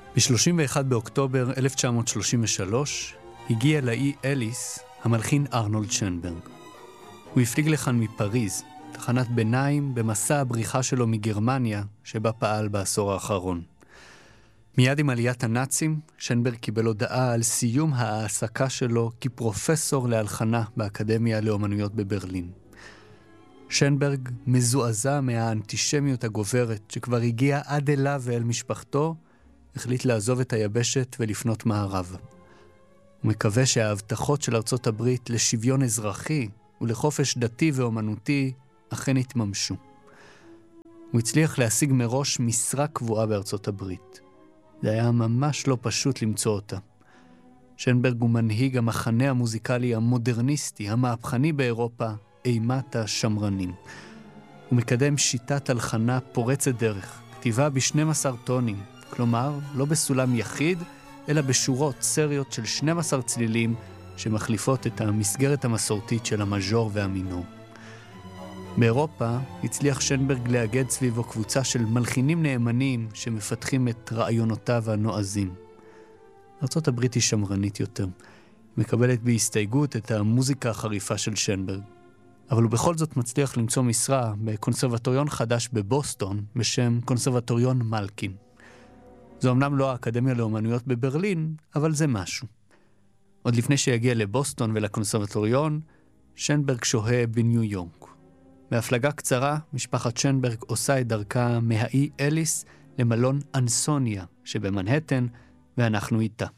ב-31 באוקטובר 1933 הגיע לאי אליס המלחין ארנולד שנברג. הוא הפליג לכאן מפריז, תחנת ביניים במסע הבריחה שלו מגרמניה שבה פעל בעשור האחרון. מיד עם עליית הנאצים, שנברג קיבל הודעה על סיום העסקה שלו כפרופסור להלחנה באקדמיה לאומנויות בברלין. שנברג, מזועזע מהאנטישמיות הגוברת שכבר הגיעה עד אליו ואל משפחתו, החליט לעזוב את היבשת ולפנות מערב. הוא מקווה שההבטחות של ארצות הברית לשוויון אזרחי ולחופש דתי ואומנותי אכן התממשו. הוא הצליח להשיג מראש משרה קבועה בארצות הברית. זה היה ממש לא פשוט למצוא אותה. שנברג הוא מנהיג המחנה המוזיקלי המודרניסטי, המהפכני באירופה, אימת השמרנים. הוא מקדם שיטת הלחנה פורצת דרך, כתיבה ב-12 טונים, כלומר לא בסולם יחיד, אלא בשורות סריות של 12 צלילים שמחליפות את המסגרת המסורתית של המז'ור והמינור. באירופה הצליח שנברג לאגד סביבו קבוצה של מלחינים נאמנים שמפתחים את רעיונותיו הנועזים. ארצות הברית היא שמרנית יותר. היא מקבלת בהסתייגות את המוזיקה החריפה של שנברג. אבל הוא בכל זאת מצליח למצוא משרה בקונסרבטוריון חדש בבוסטון בשם קונסרבטוריון מלקין. זו אמנם לא האקדמיה לאומנויות בברלין, אבל זה משהו. עוד לפני שיגיע לבוסטון ולקונסרבטוריון, שנברג שוהה בניו יורק. בהפלגה קצרה, משפחת שנברג עושה את דרכה מהאי אליס למלון אנסוניה שבמנהטן, ואנחנו איתה.